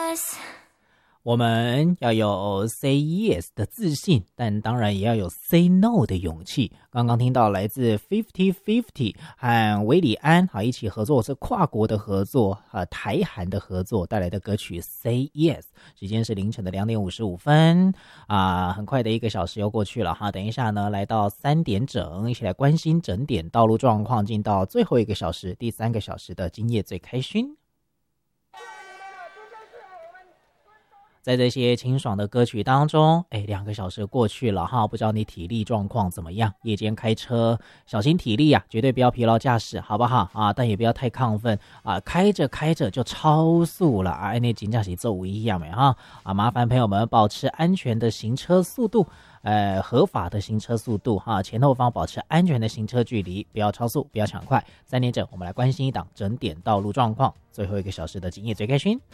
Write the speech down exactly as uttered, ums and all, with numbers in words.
yes。 我们要有 say yes 的自信，但当然也要有 say no 的勇气。刚刚听到来自 Fifty Fifty 和韦礼安好一起合作，是跨国的合作，呃，台韩的合作带来的歌曲 Say Yes。时间是凌晨的两点五十五分啊，很快的一个小时又过去了哈。等一下呢，来到三点整，一起来关心整点道路状况，进到最后一个小时，第三个小时的今夜最开心。在这些清爽的歌曲当中，哎，两个小时过去了哈，不知道你体力状况怎么样？夜间开车小心体力啊，绝对不要疲劳驾驶，好不好啊？但也不要太亢奋啊，开着开着就超速了啊！那真的是做一样没哈啊！麻烦朋友们保持安全的行车速度，呃，合法的行车速度哈，前后方保持安全的行车距离，不要超速，不要抢快。三点整，我们来关心一档整点道路状况，最后一个小时的今夜最开心。